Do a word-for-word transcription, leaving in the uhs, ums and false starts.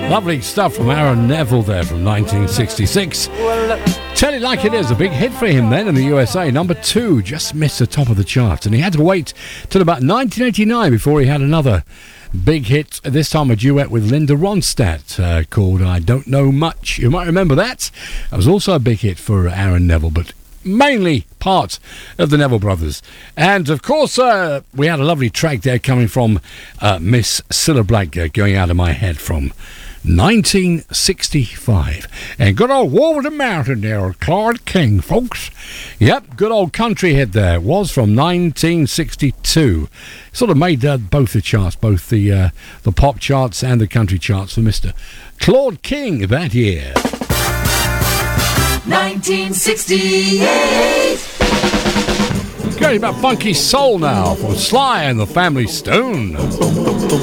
Lovely stuff from Aaron Neville there from nineteen sixty-six. Tell It Like It Is, a big hit for him then in the U S A. Number two, just missed the top of the charts. And he had to wait till about nineteen eighty-nine before he had another big hit, this time a duet with Linda Ronstadt uh, called I Don't Know Much. You might remember that. That was also a big hit for Aaron Neville, but mainly part of the Neville Brothers. And of course uh, we had a lovely track there coming from uh, Miss Cilla Black, uh, Going Out of My Head from nineteen sixty-five. And good old War with the Mountain there, Claude King, folks. Yep, good old country hit there. It was from nineteen sixty-two. Sort of made uh, both the charts, both the uh, the pop charts and the country charts for Mister Claude King that year. nineteen sixty-eight. Going about funky soul now for Sly and the Family Stone.